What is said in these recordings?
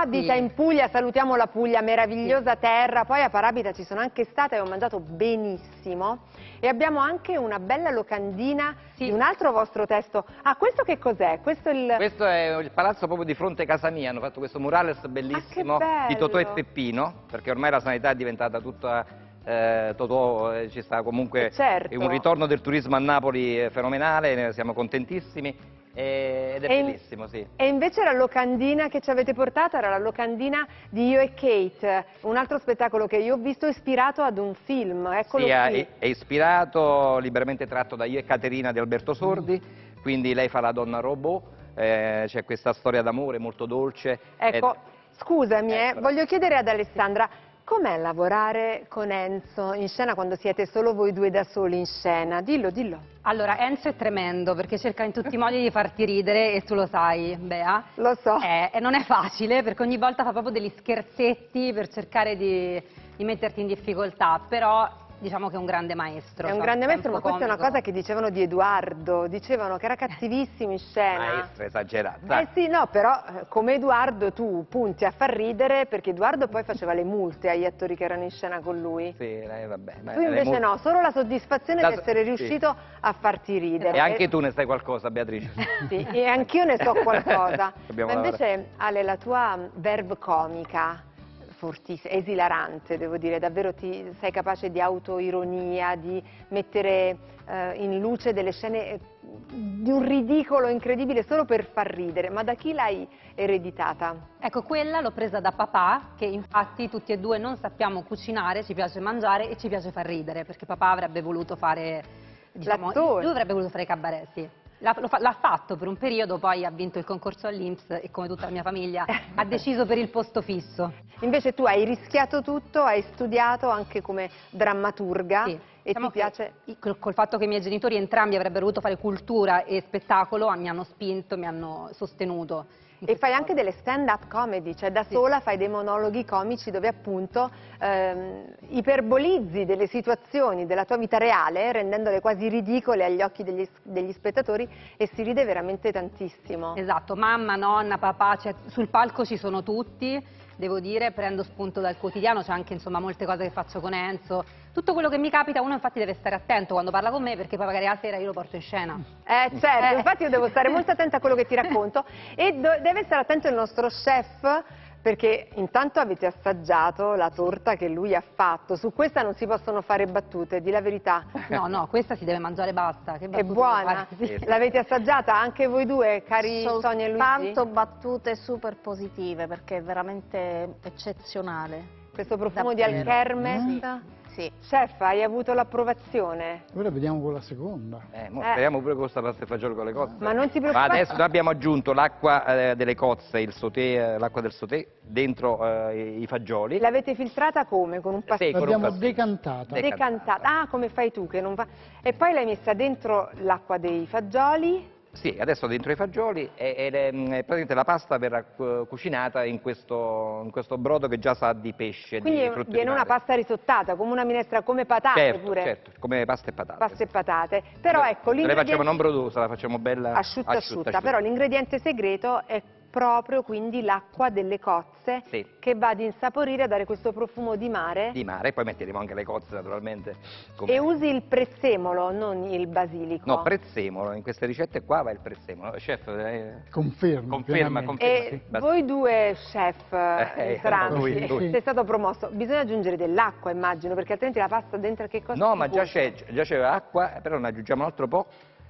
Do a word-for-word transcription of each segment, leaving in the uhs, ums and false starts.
Parabita sì. in Puglia, salutiamo la Puglia, meravigliosa terra. Poi a Parabita ci sono anche stata e ho mangiato benissimo. E abbiamo anche una bella locandina Sì. di un altro vostro testo. Ah, questo che cos'è? Questo è il... Questo è il palazzo proprio di fronte a casa mia, hanno fatto questo murales bellissimo Ah, che di Totò e bello. Peppino, perché ormai la sanità è diventata tutta eh, Totò, eh, ci sta comunque Eh, certo. un ritorno del turismo a Napoli eh, fenomenale, ne siamo contentissimi eh, ed è E in- bellissimo, sì. E invece la locandina che ci avete portato era la locandina di Io e Kate, un altro spettacolo che io ho visto ispirato ad un film, eccolo Sì, qui. è, è ispirato, liberamente tratto da Io e Caterina di Alberto Sordi, quindi lei fa la donna robot, eh, c'è questa storia d'amore molto dolce. Ecco, ed- scusami, eh, Eccola. voglio chiedere ad Alessandra, com'è lavorare con Enzo in scena quando siete solo voi due da soli in scena? Dillo, dillo. Allora, Enzo è tremendo perché cerca in tutti i modi di farti ridere e tu lo sai, Bea. Lo so. Eh, e non è facile perché ogni volta fa proprio degli scherzetti per cercare di, di metterti in difficoltà, però diciamo che è un grande maestro. È un cioè, grande maestro, ma senso questa è una comico. cosa che dicevano di Edoardo, dicevano che era cattivissimo in scena. Maestra esagerata. Eh sì, no, però eh, come Edoardo tu punti a far ridere perché Edoardo poi faceva le multe agli attori che erano in scena con lui. Sì, eh, vabbè. ma- Tu è invece molto- no, solo la soddisfazione La- di essere sì. riuscito a farti ridere. E anche tu ne sai qualcosa, Beatrice. Sì, e anch'io ne so qualcosa. Dobbiamo Ma invece, Ale, la tua mm, verve comica, fortissima, esilarante, devo dire, davvero ti, sei capace di autoironia, di mettere eh, in luce delle scene eh, di un ridicolo incredibile solo per far ridere. Ma da chi l'hai ereditata? Ecco, quella l'ho presa da papà, che infatti tutti e due non sappiamo cucinare, ci piace mangiare e ci piace far ridere, perché papà avrebbe voluto fare, diciamo, L'attore. lui avrebbe voluto fare i cabaret, sì. L'ha lo fa- l'ha fatto per un periodo, poi ha vinto il concorso all'I N P S e come tutta la mia famiglia ha deciso per il posto fisso. Invece tu hai rischiato tutto, hai studiato anche come drammaturga Sì. e Diciamo ti che piace... i- col, col fatto che i miei genitori entrambi avrebbero voluto fare cultura e spettacolo, mi hanno spinto, mi hanno sostenuto. in E questa fai cosa. anche delle stand-up comedy, cioè da Sì. sola fai dei monologhi comici dove appunto ehm, iperbolizzi delle situazioni della tua vita reale, rendendole quasi ridicole agli occhi degli, degli spettatori e si ride veramente tantissimo. Esatto, mamma, nonna, papà, cioè, sul palco ci sono tutti, devo dire, prendo spunto dal quotidiano, c'è anche insomma molte cose che faccio con Enzo, tutto quello che mi capita uno infatti deve stare attento quando parla con me perché poi magari la sera io lo porto in scena. Eh certo, Eh. infatti io devo stare molto attenta a quello che ti racconto e do- deve stare attento il nostro chef perché intanto avete assaggiato la torta che lui ha fatto, su questa non si possono fare battute, di la verità. No, no, questa si deve mangiare e basta. Che È battute buona? devo fare? Sì. L'avete assaggiata anche voi due, cari Sonia e Luigi? Soltanto battute super positive perché è veramente eccezionale. Questo profumo di Davvero. Alkermes? Sì. Chef, hai avuto l'approvazione? Ora vediamo con la seconda. Eh, mo Eh. speriamo pure con questa pasta e fagioli con le cozze. Ma non ti Ma preoccupare. adesso noi abbiamo aggiunto l'acqua eh, delle cozze, il sauté, eh, l'acqua del sauté dentro eh, i, i fagioli. L'avete filtrata come? Con un Sì, passaggio? con un L'abbiamo passaggio. decantata. De- Decantata. Ah, come fai tu che non fa... E poi l'hai messa dentro l'acqua dei fagioli? Sì, adesso dentro i fagioli e, e le- mh, praticamente la pasta verrà cu- cucinata in questo, in questo brodo che già sa di pesce, Quindi di frutti di viene una mare. pasta risottata, come una minestra, come patate Certo, pure. certo, come pasta e patate. Pasta e patate. Però ecco, Le facciamo l'ingrediente... non brodosa, la facciamo bella asciutta, asciutta, asciutta. però l'ingrediente segreto è proprio quindi l'acqua delle cozze Sì. che va ad insaporire, a dare questo profumo di mare. Di mare, poi metteremo anche le cozze naturalmente. come- E usi il prezzemolo, non il basilico. No, prezzemolo, in queste ricette qua va il prezzemolo. Chef, eh, Confermo. conferma, pienamente. conferma. E sì, basta. voi due chef Eh, entrambi, lui, lui. sei stato promosso, bisogna aggiungere dell'acqua immagino, perché altrimenti la pasta dentro che cosa No, si ma già cuoce? c'è, già c'è acqua, però ne aggiungiamo un altro po'.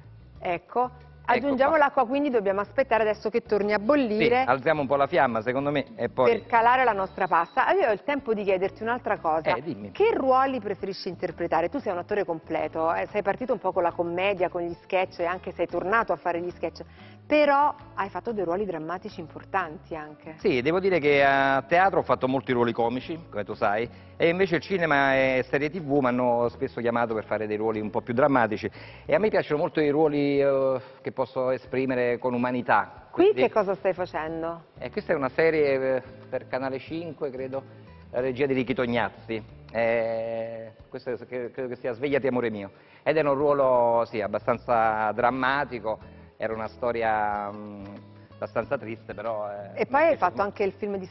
Ecco, aggiungiamo qua. l'acqua, quindi dobbiamo aspettare adesso che torni a Sì, bollire alziamo un po' la fiamma, secondo me, e poi... per calare la nostra pasta. Allora, io ho il tempo di chiederti un'altra cosa. Eh, dimmi. Che ruoli preferisci interpretare? Tu sei un attore completo, eh, sei partito un po' con la commedia, con gli sketch e anche sei tornato a fare gli sketch, però hai fatto dei ruoli drammatici importanti anche. Sì, devo dire che a teatro ho fatto molti ruoli comici, come tu sai, e invece il cinema e serie tivù mi hanno spesso chiamato per fare dei ruoli un po' più drammatici e a me piacciono molto i ruoli eh, che posso esprimere con umanità. Qui Quindi- che cosa stai facendo? Eh, questa è una serie eh, per Canale cinque, credo, la regia di Ricky Tognazzi. Eh, questo è- che- credo che sia Svegliati amore mio. Ed era un ruolo, sì, abbastanza drammatico, era una storia mh, abbastanza triste, però... eh, E poi mi hai piace fatto molto. anche il film di